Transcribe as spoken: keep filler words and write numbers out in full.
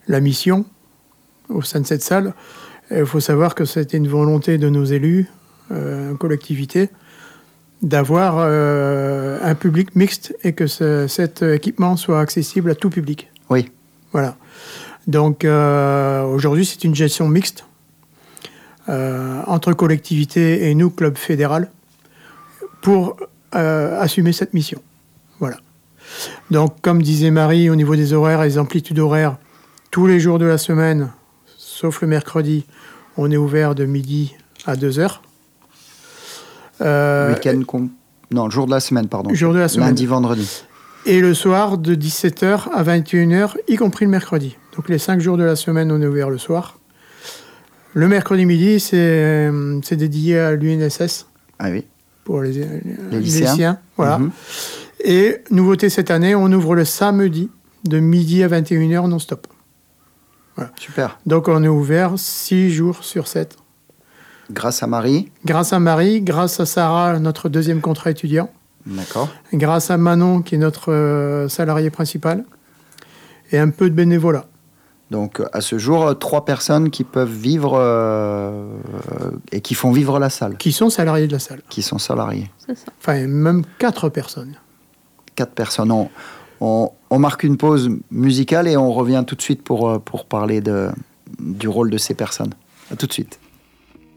la mission au sein de cette salle. Il faut savoir que c'était une volonté de nos élus, euh, collectivité, d'avoir euh, un public mixte et que ce, cet équipement soit accessible à tout public. Oui. Voilà. Donc euh, aujourd'hui, c'est une gestion mixte euh, entre collectivité et nous, club fédéral, pour euh, assumer cette mission. Voilà. Donc, comme disait Marie, au niveau des horaires, les amplitudes horaires, tous les jours de la semaine, sauf le mercredi, on est ouvert de midi à deux heures. Euh, Week-end, com... non, le jour de la semaine, pardon. Jour de la semaine. Lundi, vendredi. Et le soir, de dix-sept heures à vingt et une heures, y compris le mercredi. Donc, les cinq jours de la semaine, on est ouvert le soir. Le mercredi midi, c'est, c'est dédié à l'U N S S. Ah oui. Pour les, les, les lycéens. lycéens. Voilà. Mm-hmm. Et nouveauté cette année, on ouvre le samedi de midi à vingt et une heures non-stop. Voilà. Super. Donc, on est ouvert six jours sur sept. Grâce à Marie. Grâce à Marie, grâce à Sarah, notre deuxième contrat étudiant. D'accord. Grâce à Manon, qui est notre euh, salarié principal. Et un peu de bénévolat. Donc, à ce jour, trois personnes qui peuvent vivre euh, et qui font vivre la salle. Qui sont salariés de la salle. Qui sont salariés. C'est ça. Enfin, même quatre personnes. Quatre personnes. On, on, on marque une pause musicale et on revient tout de suite pour, pour parler de, du rôle de ces personnes. À tout de suite.